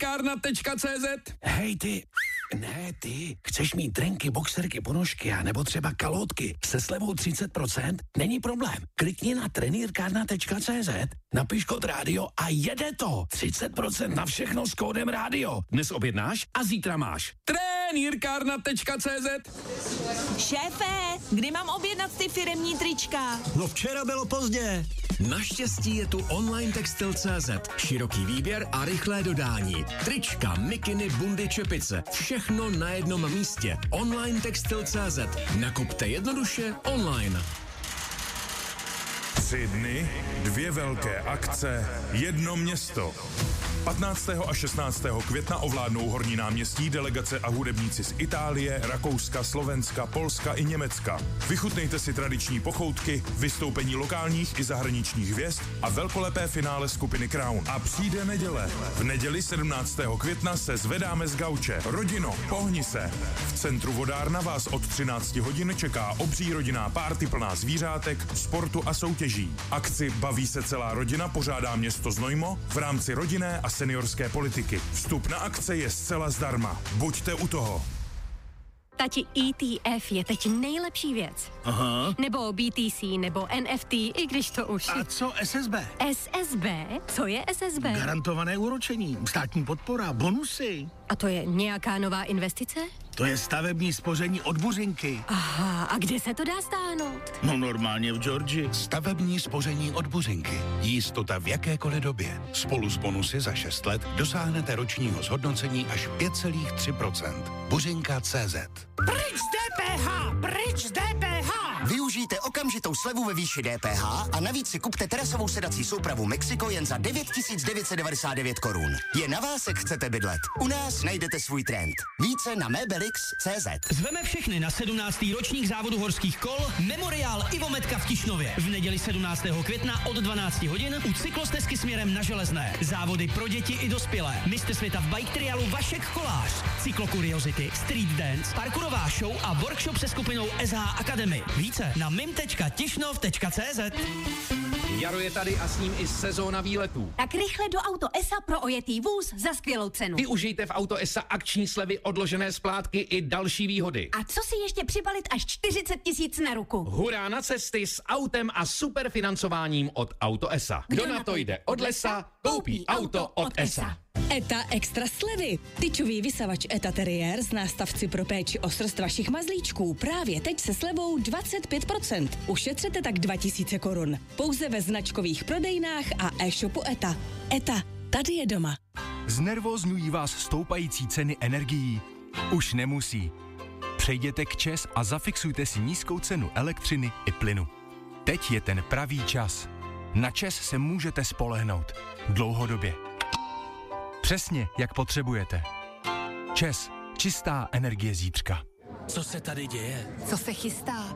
Trenýrkárna.cz. Hej ty, ne ty, chceš mít drenky, boxerky, ponožky a nebo třeba kalhotky se slevou 30%? Není problém. Klikni na trenýrkárna.cz, napiš kód rádio a jede to. 30% na všechno s kódem rádio. Dnes objednáš a zítra máš. Trenýrkárna.cz. Šéfe, kdy mám objednat ty firemní trička? No včera bylo pozdě. Naštěstí je tu online textil.cz. Široký výběr a rychlé dodání. Trička, mikiny, bundy, čepice. Všechno na jednom místě. Online textil.cz. Nakupte jednoduše online. 3 dny, 2 velké akce, 1 město. 15. a 16. května ovládnou Horní náměstí delegace a hudebníci z Itálie, Rakouska, Slovenska, Polska i Německa. Vychutnejte si tradiční pochoutky, vystoupení lokálních i zahraničních hvězd a velkolepé finále skupiny Crown. A přijde neděle. V neděli 17. května se zvedáme z gauče. Rodino, pohni se. V centru Vodárna vás od 13 hodin čeká obří rodinná párty plná zvířátek, sportu a soutěží. Akci Baví se celá rodina pořádá město Znojmo v rámci rodinné a seniorské politiky. Vstup na akce je zcela zdarma. Buďte u toho. Tati, ETF je teď nejlepší věc. Aha. Nebo BTC, nebo NFT, i když to už... A co SSB? SSB? Co je SSB? Garantované úročení, státní podpora, bonusy. A to je nějaká nová investice? To je stavební spoření od Buřinky. Aha, a kde se to dá stáhnout? No normálně v Georgii. Stavební spoření od Buřinky. Jistota v jakékoliv době. Spolu s bonusy za 6 let dosáhnete ročního zhodnocení až 5,3%. Buřinka.cz. Pryč z DPH! Pryč z DPH! Využijte okamžitou slevu ve výši DPH a navíc si kupte terasovou sedací soupravu Mexiko jen za 9 999 korun. Je na vás, jak chcete bydlet. U nás najdete svůj trend. Více na Mebelix.cz. Zveme všechny na 17. ročník závodu horských kol Memoriál Ivo Metka v Tišnově. V neděli 17. května od 12 hodin u cyklostezky směrem na Železné. Závody pro děti i dospělé. Mistr světa v bike trialu Vašek Kolář. Cyklokuriozity, street dance, parkourová show a workshop se skupinou SH Academy. Více na mim.tišnov.cz. Jaro je tady a s ním i sezóna výletů. Tak rychle do Auto ESA pro ojetý vůz za skvělou cenu. Využijte v Auto ESA akční slevy, odložené splátky i další výhody. A co si ještě přibalit až 40 000 na ruku? Hurá na cesty s autem a superfinancováním od Auto ESA. Kdo na to jde od lesa, koupí auto od ESA. ETA extra slevy. Tyčový vysavač ETA Terrier z nástavci pro péči o srst vašich mazlíčků právě teď se slevou 25%. Ušetřete tak 2000 korun. Pouze ve značkových prodejnách a e-shopu ETA. ETA, tady je doma. Znervózňují vás stoupající ceny energií? Už nemusí. Přejděte k ČEZ a zafixujte si nízkou cenu elektřiny i plynu. Teď je ten pravý čas. Na ČEZ se můžete spolehnout. Dlouhodobě. Přesně, jak potřebujete. ČEZ. Čistá energie zítřka. Co se tady děje? Co se chystá?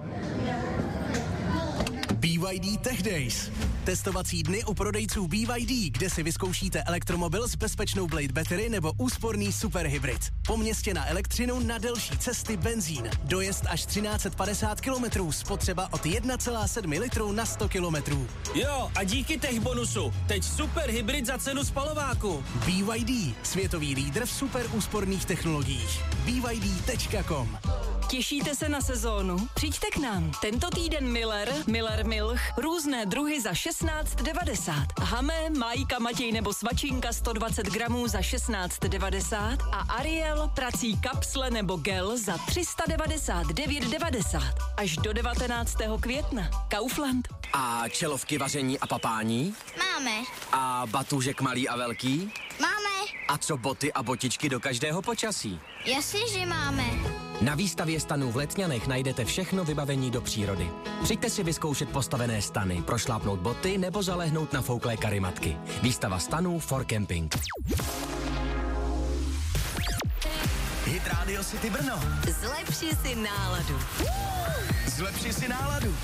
BYD Tech Days. Testovací dny u prodejců BYD, kde si vyzkoušíte elektromobil s bezpečnou Blade Battery nebo úsporný superhybrid. Po městě na elektřinu, na delší cesty benzín. Dojezd až 1350 km, spotřeba od 1,7 litru na 100 km. Jo, a díky tech bonusu. Teď super hybrid za cenu spalováku. BYD, světový lídr v super úsporných technologiích. BYD.com. Těšíte se na sezónu? Přijďte k nám. Tento týden Miller Milch, různé druhy za 16,90. Hamé, Majka, Matěj nebo Svačinka 120 gramů za 16,90 a Ariel, prací kapsle nebo gel za 399,90. Až do 19. května. Kaufland. A čelovky vaření a papání? Máme. A batůžek malý a velký? Máme. A co boty a botičky do každého počasí? Jasně, že máme. Na výstavě stanů v Letňanech najdete všechno vybavení do přírody. Přijďte si vyzkoušet postavené stany, prošlápnout boty nebo zalehnout na fouklé karimatky. Výstava stanů for camping. Hit Radio City Brno. Zlepši si náladu. Zlepši si náladu.